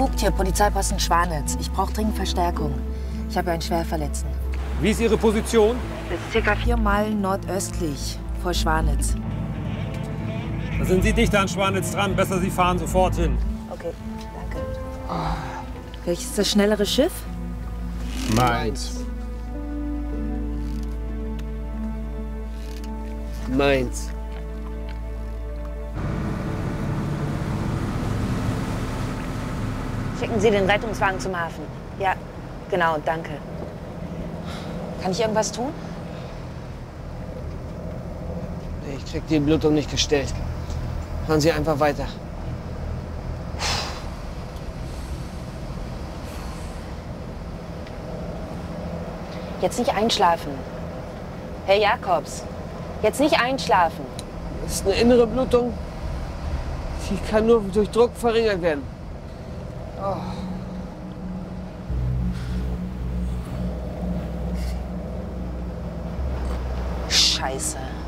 Vogt hier, Polizeiposten Schwanitz. Ich brauche dringend Verstärkung. Ich habe einen Schwerverletzten. Wie ist Ihre Position? Das ist circa 4 Meilen nordöstlich vor Schwanitz. Da sind Sie dichter an Schwanitz dran. Besser, Sie fahren sofort hin. Okay, danke. Welches ist das schnellere Schiff? Mainz. Mainz. Schicken Sie den Rettungswagen zum Hafen. Ja, genau, danke. Kann ich irgendwas tun? Nee, ich krieg die Blutung nicht gestellt. Fahren Sie einfach weiter. Jetzt nicht einschlafen. Herr Jakobs, jetzt nicht einschlafen. Das ist eine innere Blutung. Die kann nur durch Druck verringert werden. Oh. Scheiße.